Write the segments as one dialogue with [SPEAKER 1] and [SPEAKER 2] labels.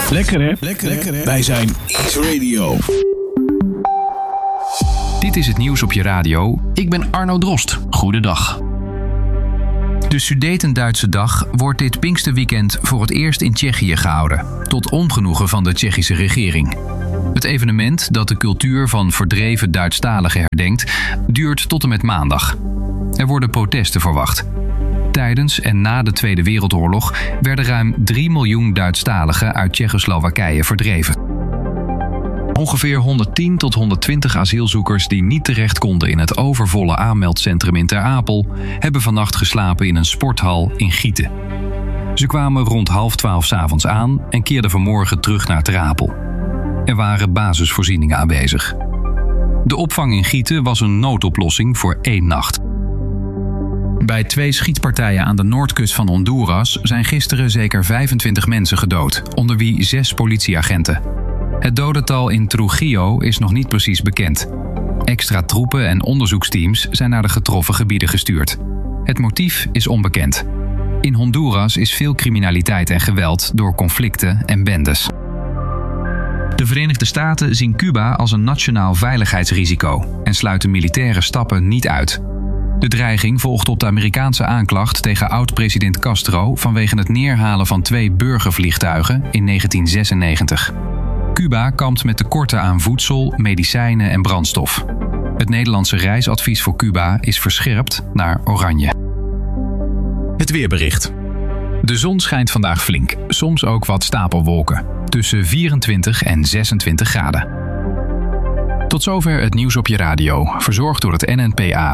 [SPEAKER 1] Lekker hè? Lekker hè? Wij zijn Ease Radio.
[SPEAKER 2] Dit is het nieuws op je radio. Ik ben Arno Drost. Goedendag. De Sudeten-Duitse Dag wordt dit Pinksterweekend voor het eerst in Tsjechië gehouden, tot ongenoegen van de Tsjechische regering. Het evenement, dat de cultuur van verdreven Duitsstaligen herdenkt, duurt tot en met maandag. Er worden protesten verwacht. Tijdens en na de Tweede Wereldoorlog werden ruim 3 miljoen Duitsstaligen uit Tsjechoslowakije verdreven. Ongeveer 110 tot 120 asielzoekers die niet terecht konden in het overvolle aanmeldcentrum in Ter Apel, hebben vannacht geslapen in een sporthal in Gieten. Ze kwamen rond 11:30 'avonds aan en keerden vanmorgen terug naar Ter Apel. Er waren basisvoorzieningen aanwezig. De opvang in Gieten was een noodoplossing voor 1 nacht. Bij 2 schietpartijen aan de noordkust van Honduras zijn gisteren zeker 25 mensen gedood, onder wie 6 politieagenten. Het dodental in Trujillo is nog niet precies bekend. Extra troepen en onderzoeksteams zijn naar de getroffen gebieden gestuurd. Het motief is onbekend. In Honduras is veel criminaliteit en geweld door conflicten en bendes. De Verenigde Staten zien Cuba als een nationaal veiligheidsrisico en sluiten militaire stappen niet uit. De dreiging volgt op de Amerikaanse aanklacht tegen oud-president Castro vanwege het neerhalen van 2 burgervliegtuigen in 1996. Cuba kampt met tekorten aan voedsel, medicijnen en brandstof. Het Nederlandse reisadvies voor Cuba is verscherpt naar oranje. Het weerbericht. De zon schijnt vandaag flink, soms ook wat stapelwolken. Tussen 24 en 26 graden. Tot zover het nieuws op je radio, verzorgd door het NNPA.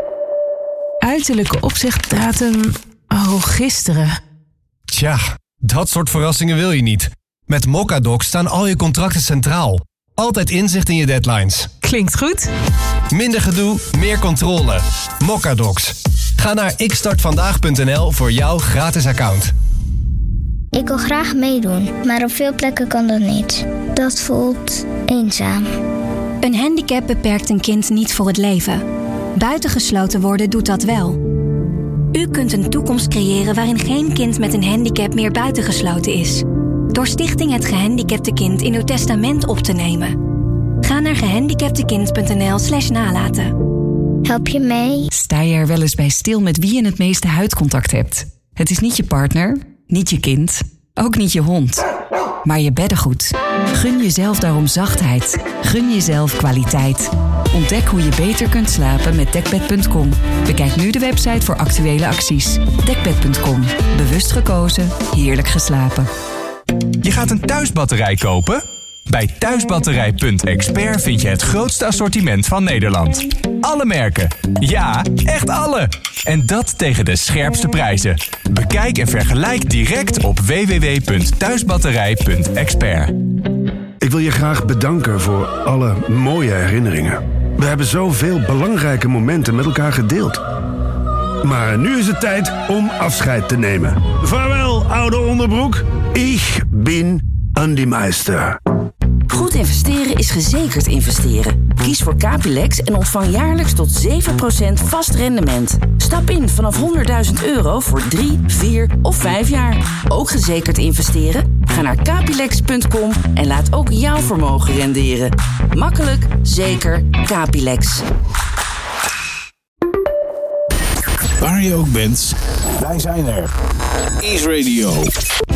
[SPEAKER 3] Uiterlijke opzegdatum... gisteren.
[SPEAKER 4] Tja, dat soort verrassingen wil je niet. Met Mocadoc staan al je contracten centraal. Altijd inzicht in je deadlines.
[SPEAKER 3] Klinkt goed.
[SPEAKER 4] Minder gedoe, meer controle. Mocadocs. Ga naar xstartvandaag.nl voor jouw gratis account.
[SPEAKER 5] Ik wil graag meedoen, maar op veel plekken kan dat niet. Dat voelt eenzaam.
[SPEAKER 6] Een handicap beperkt een kind niet voor het leven. Buitengesloten worden doet dat wel. U kunt een toekomst creëren waarin geen kind met een handicap meer buitengesloten is. Door Stichting Het Gehandicapte Kind in uw testament op te nemen. Ga naar gehandicaptekind.nl/nalaten.
[SPEAKER 5] Help je mee?
[SPEAKER 3] Sta je er wel eens bij stil met wie je het meeste huidcontact hebt? Het is niet je partner, niet je kind, ook niet je hond, maar je beddengoed. Gun jezelf daarom zachtheid. Gun jezelf kwaliteit. Ontdek hoe je beter kunt slapen met Dekbed.com. Bekijk nu de website voor actuele acties. Dekbed.com. Bewust gekozen, heerlijk geslapen.
[SPEAKER 7] Je gaat een thuisbatterij kopen? Bij Thuisbatterij.expert vind je het grootste assortiment van Nederland. Alle merken. Ja, echt alle. En dat tegen de scherpste prijzen. Bekijk en vergelijk direct op www.thuisbatterij.expert.
[SPEAKER 8] Ik wil je graag bedanken voor alle mooie herinneringen. We hebben zoveel belangrijke momenten met elkaar gedeeld. Maar nu is het tijd om afscheid te nemen. Vaarwel, oude onderbroek. Ik ben Andy Meister.
[SPEAKER 9] Goed investeren is gezekerd investeren. Kies voor Capilex en ontvang jaarlijks tot 7% vast rendement. Stap in vanaf €100.000 voor 3, 4 of 5 jaar. Ook gezekerd investeren? Ga naar capilex.com en laat ook jouw vermogen renderen. Makkelijk, zeker, Capilex.
[SPEAKER 1] Waar je ook bent, wij zijn er. Ease Radio.